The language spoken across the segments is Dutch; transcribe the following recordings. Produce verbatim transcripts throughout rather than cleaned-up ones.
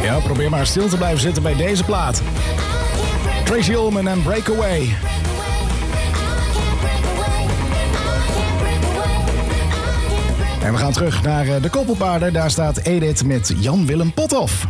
Ja, probeer maar stil te blijven zitten bij deze plaat. Tracy Ullman en Breakaway. En we gaan terug naar de koppelpaarden. Daar staat Edith met Jan-Willem Pothoff.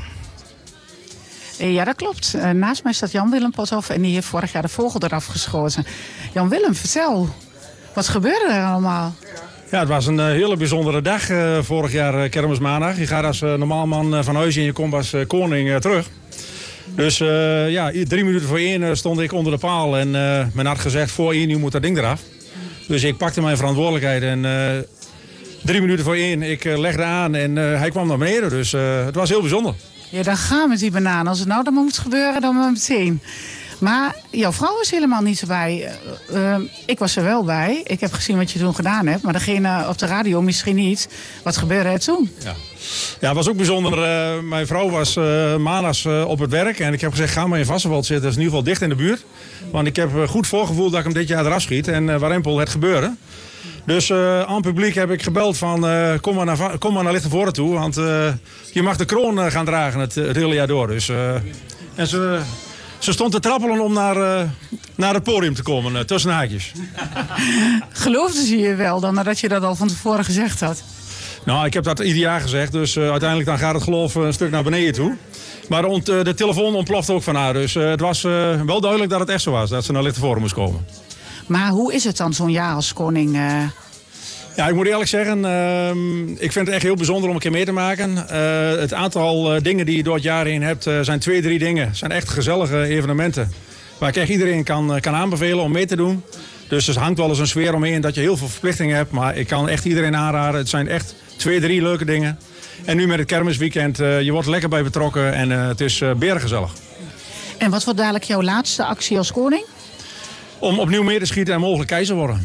Ja, dat klopt. Uh, naast mij staat Jan-Willem Pothoff en die heeft vorig jaar de vogel eraf geschoten. Jan-Willem, vertel. Wat gebeurde er allemaal? Ja, het was een uh, hele bijzondere dag uh, vorig jaar uh, kermismaandag. Je gaat als uh, normaal man uh, van huis en je komt als uh, koning uh, terug. Dus uh, ja, drie minuten voor één uh, stond ik onder de paal en uh, men had gezegd voor één uur moet dat ding eraf. Dus ik pakte mijn verantwoordelijkheid en uh, drie minuten voor één, ik uh, legde aan en uh, hij kwam naar beneden. Dus uh, het was heel bijzonder. Ja, dan gaan we met die banaan. Als het nou dan moet gebeuren, dan maar meteen. Maar jouw vrouw was helemaal niet zo bij. Uh, uh, ik was er wel bij. Ik heb gezien wat je toen gedaan hebt. Maar degene op de radio misschien niet. Wat gebeurde er toen? Ja, ja het was ook bijzonder. Uh, mijn vrouw was uh, maandags uh, op het werk. En ik heb gezegd, ga maar in Vassenwold zitten. Dat is in ieder geval dicht in de buurt. Want ik heb uh, goed voorgevoeld dat ik hem dit jaar eraf schiet. En uh, warempel het gebeuren. Dus uh, aan het publiek heb ik gebeld van uh, kom maar naar, kom maar naar Lichtenvoorde toe. Want uh, je mag de kroon uh, gaan dragen het, het hele jaar door. Dus, uh, en ze, ze stond te trappelen om naar, uh, naar het podium te komen, uh, tussen haakjes. Geloofde ze je wel dan nadat je dat al van tevoren gezegd had? Nou, ik heb dat ieder jaar gezegd. Dus uh, uiteindelijk dan gaat het geloof een stuk naar beneden toe. Maar de, ont, uh, de telefoon ontplofte ook van haar. Dus uh, het was uh, wel duidelijk dat het echt zo was. Dat ze naar Lichtenvoorde moest komen. Maar hoe is het dan zo'n jaar als koning? Uh... Ja, ik moet eerlijk zeggen, uh, ik vind het echt heel bijzonder om een keer mee te maken. Uh, het aantal uh, dingen die je door het jaar heen hebt, uh, zijn twee, drie dingen. Het zijn echt gezellige evenementen. Waar ik echt iedereen kan, uh, kan aanbevelen om mee te doen. Dus er hangt wel eens een sfeer omheen dat je heel veel verplichtingen hebt. Maar ik kan echt iedereen aanraden. Het zijn echt twee, drie leuke dingen. En nu met het kermisweekend, uh, je wordt lekker bij betrokken en uh, het is uh, berengezellig. En wat wordt dadelijk jouw laatste actie als koning? Om opnieuw mee te schieten en mogelijk keizer worden.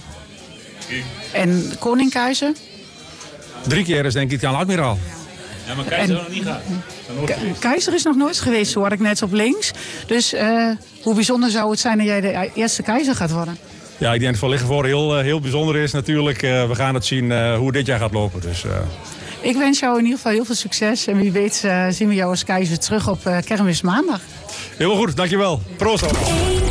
En koning keizer? Drie keer is denk ik aan admiraal. Ja, maar keizer en... nog niet gaat. Ke- keizer is nog nooit geweest, zo had ik net op links. Dus uh, hoe bijzonder zou het zijn dat jij de eerste keizer gaat worden? Ja, ik denk dat voor Lichtenvoorde heel, heel bijzonder is natuurlijk. Uh, we gaan het zien uh, hoe dit jaar gaat lopen. Dus, uh... Ik wens jou in ieder geval heel veel succes. En wie weet uh, zien we jou als keizer terug op uh, Kermismaandag. Heel goed, dankjewel. Proost allemaal.